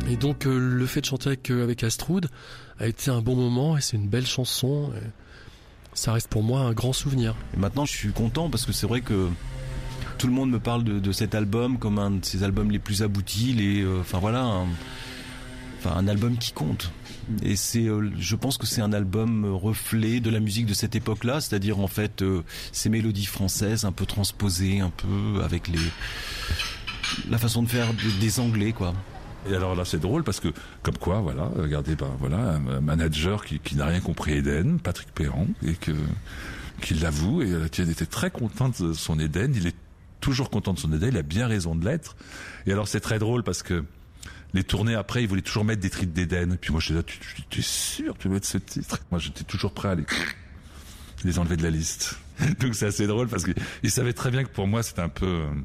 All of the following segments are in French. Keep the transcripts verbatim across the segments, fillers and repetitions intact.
Et donc euh, le fait de chanter avec, euh, avec Astrud a été un bon moment et c'est une belle chanson. Et ça reste pour moi un grand souvenir. Et maintenant je suis content parce que c'est vrai que tout le monde me parle de, de cet album comme un de ses albums les plus aboutis, les, euh, enfin voilà, un, enfin, un album qui compte. Et c'est, euh, je pense que c'est un album reflet de la musique de cette époque-là, c'est-à-dire en fait euh, ces mélodies françaises un peu transposées, un peu avec les la façon de faire de, des Anglais, quoi. Et alors là, c'est drôle parce que, comme quoi, voilà, regardez, ben voilà, un manager qui, qui n'a rien compris Eden, Patrick Perrand, et que qui l'avoue, et euh, Étienne était très content de son Eden. Il est toujours content de son Eden. Il a bien raison de l'être. Et alors, c'est très drôle parce que les tournées après, il voulait toujours mettre des titres d'Eden. Et puis moi, je disais, tu, tu, tu es sûr, tu veux mettre ce titre? Moi, j'étais toujours prêt à les, les enlever de la liste. Donc, c'est assez drôle parce qu'il savait très bien que pour moi, c'était un peu euh,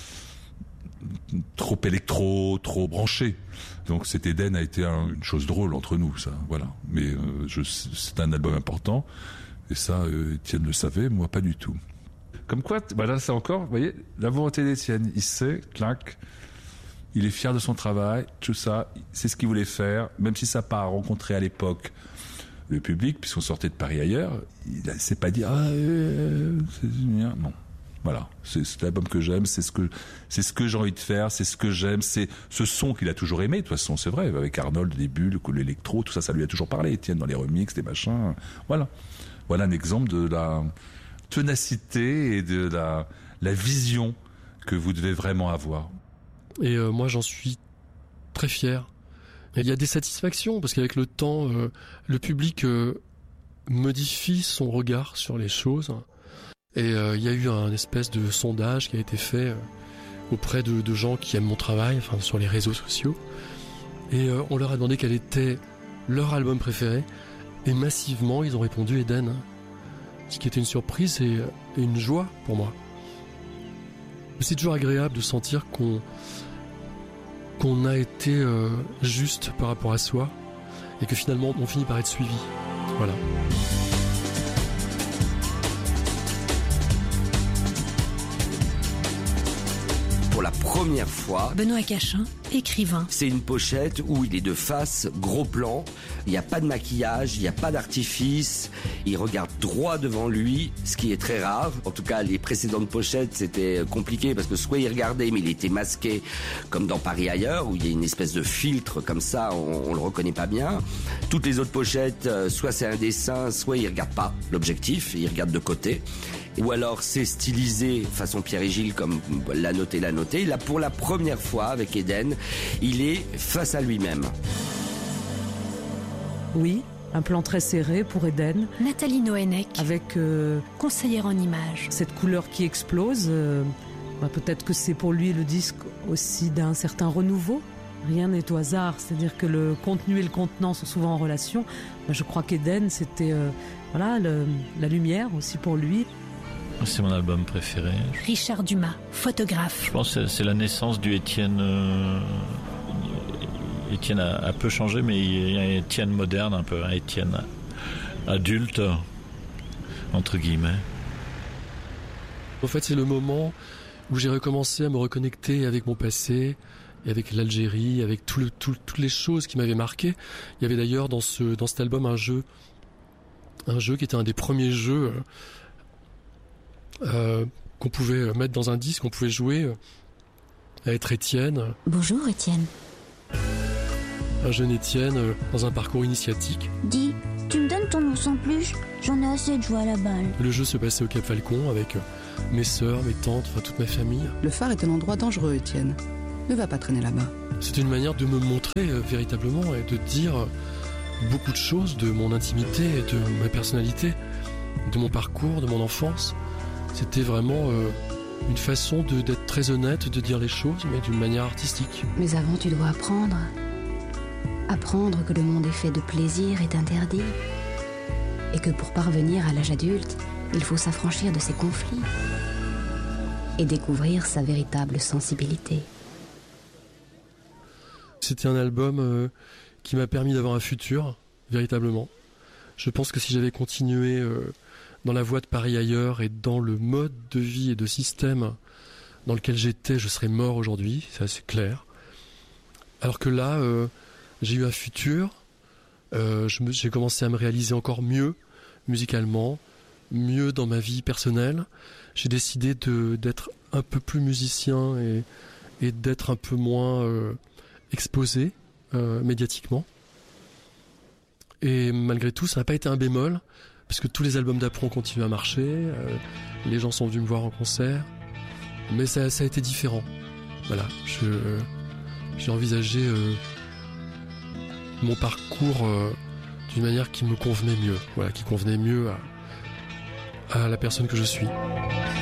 trop électro, trop branché. Donc cet Eden a été un, une chose drôle entre nous, ça, voilà. Mais euh, je, c'est un album important, et ça, euh, Étienne le savait, moi pas du tout. Comme quoi, voilà, c'est encore, vous voyez, la volonté d'Étienne, il sait, clac, il est fier de son travail, tout ça, c'est ce qu'il voulait faire, même si ça n'a pas rencontré à l'époque le public, puisqu'on sortait de Paris ailleurs, il ne s'est pas dit, ah, euh, c'est bien, non. Voilà, c'est, c'est l'album que j'aime, c'est ce que c'est ce que j'ai envie de faire, c'est ce que j'aime, c'est ce son qu'il a toujours aimé. De toute façon, c'est vrai, avec Arnold, les bulles, l'électro, tout ça, ça lui a toujours parlé. Étienne dans les remixes, les machins, voilà. Voilà un exemple de la ténacité et de la la vision que vous devez vraiment avoir. Et euh, moi, j'en suis très fier. Et il y a des satisfactions parce qu'avec le temps, euh, le public euh, modifie son regard sur les choses. Et il euh, y a eu un espèce de sondage qui a été fait euh, auprès de, de gens qui aiment mon travail, enfin sur les réseaux sociaux. Et euh, on leur a demandé quel était leur album préféré. Et massivement, ils ont répondu Eden. Ce qui était une surprise et, et une joie pour moi. C'est toujours agréable de sentir qu'on, qu'on a été euh, juste par rapport à soi et que finalement, on finit par être suivi. Voilà. Pour la première fois, Benoît Cachin, écrivain. C'est une pochette où il est de face, gros plan, il n'y a pas de maquillage, il n'y a pas d'artifice, il regarde droit devant lui, ce qui est très rare. En tout cas, les précédentes pochettes, c'était compliqué parce que soit il regardait, mais il était masqué, comme dans Paris ailleurs, où il y a une espèce de filtre comme ça, on, on le reconnaît pas bien. Toutes les autres pochettes, soit c'est un dessin, soit il regarde pas l'objectif, il regarde de côté. Ou alors c'est stylisé façon Pierre et Gilles comme l'a noté, l'a noté. Là, pour la première fois avec Eden, il est face à lui-même. Oui, un plan très serré pour Eden. Nathalie Noënec, avec euh, conseillère en images. Cette couleur qui explose. Euh, bah, peut-être que c'est pour lui le disque aussi d'un certain renouveau. Rien n'est au hasard, c'est-à-dire que le contenu et le contenant sont souvent en relation. Bah, je crois qu'Eden, c'était euh, voilà, le, la lumière aussi pour lui. C'est mon album préféré. Richard Dumas, photographe. Je pense que c'est la naissance du Étienne. Euh, Étienne a, a peu changé, mais il y a un Étienne moderne, un peu un Étienne adulte, entre guillemets. En fait, c'est le moment où j'ai recommencé à me reconnecter avec mon passé, et avec l'Algérie, avec tout le, tout, toutes les choses qui m'avaient marqué. Il y avait d'ailleurs dans, ce, dans cet album un jeu, un jeu qui était un des premiers jeux euh, qu'on pouvait mettre dans un disque, qu'on pouvait jouer à être Étienne. Bonjour Étienne. Un jeune Étienne euh, dans un parcours initiatique. Dis, tu me donnes ton ours en peluche? J'en ai assez de jouer à la balle. Le jeu se passait au Cap Falcon avec euh, mes sœurs, mes tantes, enfin toute ma famille. Le phare est un endroit dangereux, Étienne. Ne va pas traîner là-bas. C'était une manière de me montrer euh, véritablement et de dire euh, beaucoup de choses de mon intimité et de ma personnalité, de mon parcours, de mon enfance. C'était vraiment euh, une façon de, d'être très honnête, de dire les choses, mais d'une manière artistique. Mais avant, tu dois apprendre. Apprendre que le monde est fait de plaisir et d'interdits. Et que pour parvenir à l'âge adulte, il faut s'affranchir de ses conflits. Et découvrir sa véritable sensibilité. C'était un album euh, qui m'a permis d'avoir un futur, véritablement. Je pense que si j'avais continué euh, dans la voie de Paris ailleurs et dans le mode de vie et de système dans lequel j'étais, je serais mort aujourd'hui, c'est assez clair. Alors que là, euh, j'ai eu un futur, euh, je me, j'ai commencé à me réaliser encore mieux musicalement, mieux dans ma vie personnelle. J'ai décidé de, d'être un peu plus musicien et, et d'être un peu moins euh, exposé euh, médiatiquement. Et malgré tout, ça n'a pas été un bémol, parce que tous les albums d'après ont continué à marcher, euh, les gens sont venus me voir en concert, mais ça, ça a été différent. Voilà, je, euh, j'ai envisagé euh, mon parcours euh, d'une manière qui me convenait mieux, voilà, qui convenait mieux à, à la personne que je suis.